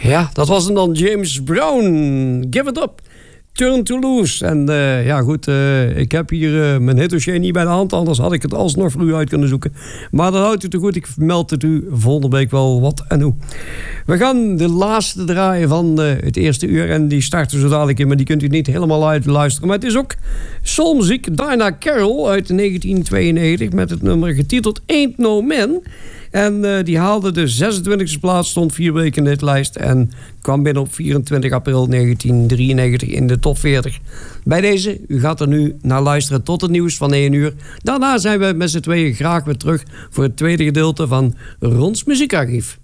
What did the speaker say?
Ja, dat was hem dan, James Brown. Give it up. Turn to Loose. En ik heb hier mijn hitdossier niet bij de hand, anders had ik het alsnog voor u uit kunnen zoeken. Maar dat houdt u te goed, ik meld het u volgende week wel wat en hoe. We gaan de laatste draaien van het eerste uur en die starten zo dadelijk in, maar die kunt u niet helemaal uitluisteren. Maar het is ook soulmuziek. Dinah Carroll uit 1992 met het nummer getiteld Ain't No Man. En die haalde de 26e plaats, stond 4 weken in de hitlijst en kwam binnen op 24 april 1993 in de top 40. Bij deze, u gaat er nu naar luisteren tot het nieuws van 1 uur. Daarna zijn we met z'n tweeën graag weer terug voor het tweede gedeelte van Rons Muziekarchief.